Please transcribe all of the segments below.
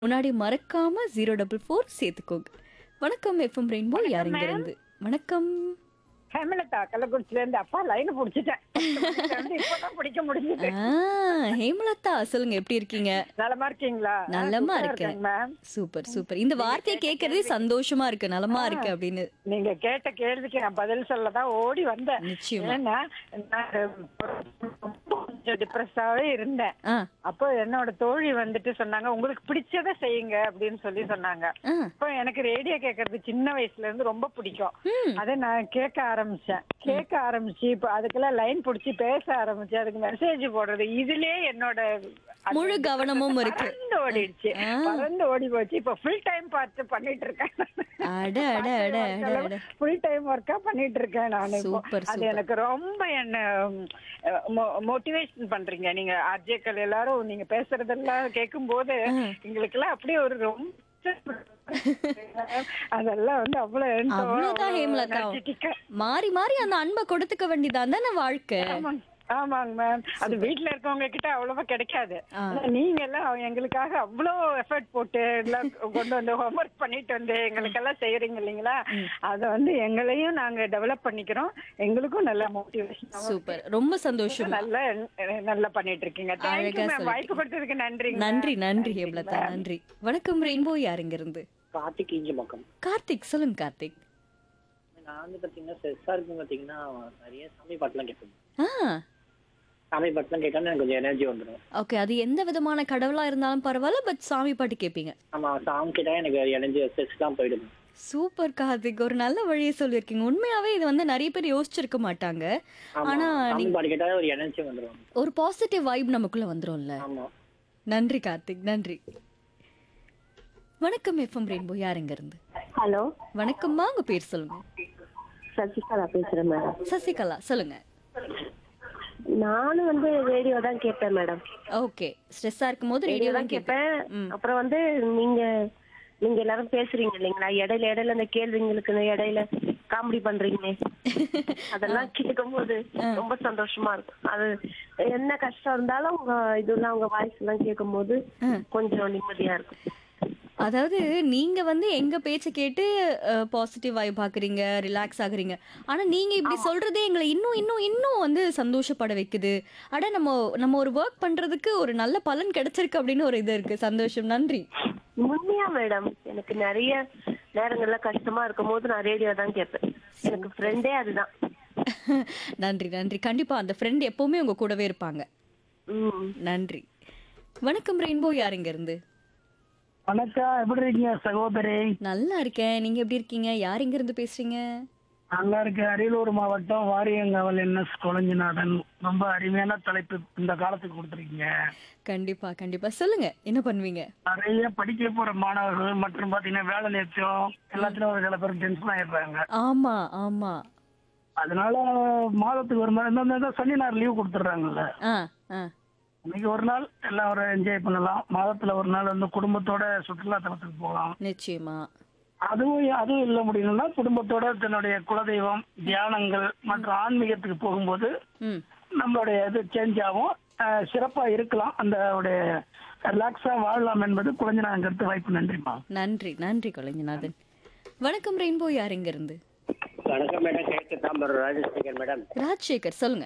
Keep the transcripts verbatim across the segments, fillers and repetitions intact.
முன்னாடி மறக்காம zero double four சேர்த்துக்கோங்க. வணக்கம் எஃப்எம் ரெயின்போ. வணக்கம் யார் இங்க மேம். இருந்து? வணக்கம். ஹேமலதா கள்ளக்குறிச்சில இருந்து. அப்பா லைன் புடிச்சிட்டேன். இப்பதான் பிடிக்க முடிஞ்சது. ஆ, ஹேமலதா சொல்லுங்க, எப்படி இருக்கீங்க? நலமா இருக்கீங்களா? ஆ, நலமா சூப்பரா இருக்கேன். இருக்கேங்க மேம். Super super. இந்த வார்த்தையை கேட்கறதே சந்தோஷமா இருக்கு. நலமா இருக்கு அப்படின்னு. நீங்க கேட்ட கேள்விக்கு நான் பதில் சொல்லதான் ஓடி வந்தேன். நிச்சயமா. ஏன்னா நான் கொஞ்சம் டிப்ரெஸ்ஸாவே இருந்தேன். ஆ, அப்போ என்னோட தோழி வந்துட்டு சொன்னாங்க, உங்களுக்கு பிடிச்சதை செய்யுங்க அப்படின்னு சொல்லி சொன்னாங்க. ஆ. இப்போ எனக்கு ரேடியோ கேட்கறது சின்ன வயசுல இருந்து ரொம்ப பிடிக்கும். ம். அதை நான் கேட்க ஆரம்பிச்சேன். கேட்க ஆரம்பிச்சு இப்போ அதுக்கெல்லாம் லைன் பிடிச்சி பேச ஆரம்பிச்சு அதுக்கு மெசேஜ் போடுறது இதுலயே என்னோட அந்த முழு கவனமும் இருக்கு. பறந்து ஓடிடுச்சு. ஆ. பறந்து ஓடி போச்சு. இப்போ ஃபுல் டைம் பார்த்து பண்ணிட்டு இருக்கேன். அட அட அட அட அட. ஃபுல் டைம் ஒர்க்கா பண்ணிட்டு இருக்கேன் நான் இப்போ. சூப்பர், அது சூப்பர். எனக்கு ரொம்ப என்ன மோட்டிவேஷன் பண்றீங்க நீங்க. ஆர்ஜேக்கள் எல்லாரும் நீங்க பேசுறதெல்லாம் கேட்கும் போது எங்களுக்கு எல்லாம் அப்படியே ஒரு ரொம்ப அதெல்லாம் வந்து அவ்வளவு அவ்வளவுதான் ஹேமலதா. energetic-ஆ. மாறி மாறி அந்த அன்பை கொடுத்துக்க வேண்டியதான் தானே வாழ்க்கை. ஆமாங்க ஆமாங்க மேம். அது வீட்டுல இருக்கவங்க கிட்ட அவ்வளவா கிடைக்காது. ஆ. ஆனா நீங்க எல்லாம் எங்களுக்காக அவ்வளவு எஃபர்ட் போட்டு எல்லாம் கொண்டு வந்து ஹோம்ஒர்க் பண்ணிட்டு வந்து எங்களுக்கெல்லாம் செய்யறீங்க இல்லைங்களா? அத வந்து எங்களையும் நாங்க டெவலப் பண்ணிக்கிறோம். எங்களுக்கும் நல்ல மோட்டிவேஷன். சூப்பர், ரொம்ப சந்தோஷம். நல்ல நல்லா பண்ணிட்டு இருக்கீங்க. அழகா தேங்க்யூ மேம். சொல்லிட்டீங்க. வாய்ப்பு கொடுத்ததுக்கு நன்றி. நன்றி நன்றி ஹேமலதா, நன்றி. வணக்கம் ரெயின்போ. யார் இங்க இருந்து? கார்த்திக் இஞ்சி பக்கம். கார்த்திக் சொல்லுங்க. கார்த்திக். நான் வந்து பாத்தீங்கன்னா ஸ்ட்ரெஸ்ஸா இருக்கும் பாத்தீங்கன்னா நிறைய சாமி பாட்டுலாம் கேட்பேன். ஆ, சாமி பாட்டுலாம் கேட்டா எனக்கு கொஞ்சம் எனர்ஜி வந்துடும். ஓகே. அது எந்த விதமான கடவுளா இருந்தாலும் பரவாயில்ல, பட் சாமி பாட்டு கேட்பீங்க. ஆமா, சாங் கேட்டா எனக்கு எனர்ஜி ஸ்ட்ரெஸ்லாம் போயிடும். சூப்பர் கார்த்திக், ஒரு நல்ல வழியை சொல்லியிருக்கீங்க. உண்மையாவே இது வந்து நிறைய பேர் யோசிச்சிருக்க மாட்டாங்க. ஆமா, ஆனா சாமி நீங்க பாட்டு கேட்டா ஒரு எனர்ஜி வந்துடும். ஒரு பாசிட்டிவ் வைப் நமக்குள்ள வந்துரும்ல. ஆமா. நன்றி கார்த்திக், நன்றி. வணக்கம் எஃப்எம் ரெயின்போ. யார் இங்க இருந்து? ஹலோ, வணக்கம்மா, உங்க பேர் சொல்லுங்க. சசிகலா பேசுறேன் மேடம். சசிகலா சொல்லுங்க. நானும் வந்து ரேடியோ தான் கேட்பேன் மேடம். ஓகே, ஸ்ட்ரெஸ்ஸா இருக்கும்போது ரேடியோ ரேடியோ தான் தான் கேட்பேன். கேட்பேன். அப்புறம் வந்து நீங்க நீங்க எல்லாரும் பேசுறீங்க இல்லைங்களா, இடையில இடையில அந்த கேள்விங்களுக்கு இடையில காமெடி பண்றீங்க. அதெல்லாம் கேட்கும்போது ரொம்ப சந்தோஷமா இருக்கும். அது என்ன கஷ்டம் இருந்தாலும் உங்க இதெல்லாம் உங்க வாய்ஸ் எல்லாம் கேட்கும்போது கொஞ்சம் நிம்மதியா இருக்கும். அதாவது நீங்க வந்து எங்க பேச்ச கேட்டு பாசிட்டிவ் வைப் பாக்குறீங்க, ரிலாக்ஸ் ஆகுறீங்க. ஆனா நீங்க இப்படி சொல்றதே எங்களை இன்னும் இன்னும் இன்னும் வந்து சந்தோஷப்பட வைக்குது. அட நம்ம நம்ம ஒரு ஒர்க் பண்றதுக்கு ஒரு நல்ல பலன் கிடைச்சிருக்கு அப்படின்னு ஒரு இது இருக்கு. சந்தோஷம், நன்றி. உண்மையா மேடம், எனக்கு நிறைய நேரங்கள்ல கஷ்டமா இருக்கும் போது நான் ரேடியோ தான் கேட்பேன். எனக்கு ஃப்ரெண்டே அதுதான். நன்றி நன்றி. கண்டிப்பா அந்த ஃப்ரெண்ட் எப்பவுமே உங்க கூடவே இருப்பாங்க. ம். நன்றி. வணக்கம் ரெயின்போ. யார் இங்க இருந்து? வணக்கம், எப்படி இருக்கீங்க சகோதரி? நல்லா இருக்கேன். நீங்க எப்படி இருக்கீங்க? யார் இங்க இருந்து பேசுறீங்க? நல்லா இருக்கு. அரியலூர் மாவட்டம் வாரியங்காவல் என் எஸ் கொளஞ்சிநாதன். ரொம்ப அருமையான தலைப்பு இந்த காலத்துக்கு கொடுத்துருக்கீங்க. கண்டிப்பா கண்டிப்பா. சொல்லுங்க, என்ன பண்ணுவீங்க? நிறைய படிக்க போற மாணவர்கள் மற்றும் பாத்தீங்கன்னா வேலை நிறுத்தம் எல்லாத்துலயும் ஒரு சில பேர் டென்ஷன் ஆயிடுறாங்க. ஆமா ஆமா. அதனால மாதத்துக்கு ஒரு மாதிரி இந்த சனி ஞாயிறு லீவ் கொடுத்துட்றாங்கல்ல, ஆ ஆ. இன்னைக்கு ஒரு நாள் எல்லாம் ஒரு என்ஜாய் பண்ணலாம். மாதத்துல ஒரு நாள் வந்து குடும்பத்தோட சுற்றுலா தலத்துக்கு போகலாம். நிச்சயமா. அதுவும் அதுவும் இல்ல முடியணும்னா குடும்பத்தோட தன்னுடைய குலதெய்வம், தியானங்கள் மற்றும் ஆன்மீகத்துக்கு போகும்போது ம். நம்மளுடைய இது சேஞ்ச் ஆகும். அஹ் சிறப்பா இருக்கலாம். அந்த ரிலாக்ஸா வாழலாம் என்பது குழந்தை கருத்து. வாய்ப்பு. நன்றிமா. நன்றி நன்றி கொலைஞநாதன். வணக்கம் ரெயின்போ. யார் இங்க இருந்து? வணக்கம் மேடம். கேட்க தாம்பரம் ராஜசேகர் மேடம். ராஜசேகர் சொல்லுங்க.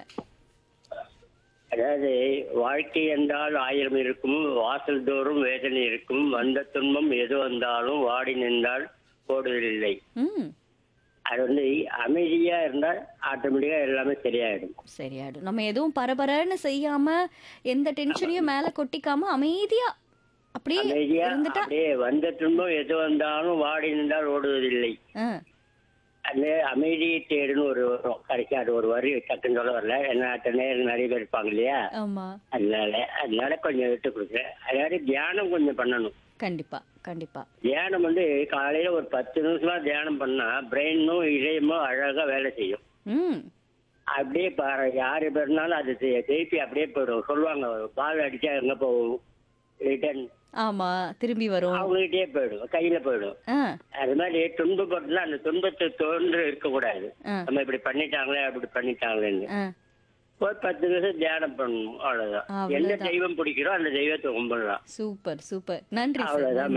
அதாவது வாழ்க்கை என்றால் ஆயிரம் இருக்கும், வாசல் தோறும் வேதனை இருக்கும், வந்த துன்பம் எது வந்தாலும் வாடி நின்றால் போடுவதில்லை. ம். அது வந்து அமைதியா இருந்தால் ஆட்டோமேட்டிக்கா எல்லாமே சரியாயிடும். சரியாயிடும். நம்ம எதுவும் பரபரன்னு செய்யாம எந்த டென்ஷனையும் மேல கொட்டிக்காம அமைதியா அப்படியே அமைதியா இருந்துட்டா. அப்படியே வந்த துன்பம் எது வந்தாலும் வாடி நின்றால் ஓடுவதில்லை. ஆ. அந்த அமைதியை தேடுன்னு ஒரு வரும். கடைசி அது ஒரு வரி டக்குன்னு சொல்ல வரல. என்ன நேரம் நிறைய பேர் இருப்பாங்க இல்லையா, ஆமா. அதனால அதனால கொஞ்சம் விட்டு கொடுக்குறேன். அதாவது தியானம் கொஞ்சம் பண்ணணும். கண்டிப்பா கண்டிப்பா. தியானம் வந்து காலையில ஒரு பத்து நிமிஷமா தியானம் பண்ணா பிரெயினும் இதயமும் அழகா வேலை செய்யும். ம். அப்படியே பாரு, யாரு பேருனாலும் அது தெ- திருப்பி அப்படியே போயிடும். சொல்லுவாங்க பால் அடிச்சா எங்க போகும், ரிட்டர்ன் ஆமா, திரும்பி வரும். அவங்ககிட்டயே போயிடும், கையில போயிடும். ஆ அது மாதிரி துன்பப்படுத்தினா அந்த துன்பத்தை தோன்று இருக்கக்கூடாது. ஆ நம்ம இப்படி பண்ணிட்டாங்களே அப்படி பண்ணிட்டாங்களேன்னு. ஆ. ஒரு பத்து நிமிஷம் தியானம் பண்ணணும், அவ்வளவுதான். எந்த அவ்வளவுதான். தெய்வம் பிடிக்கிறோ அந்த தெய்வத்தை கும்பிடலாம், சூப்பர் சூப்பர். நன்றி சார். அவ்வளவுதான்.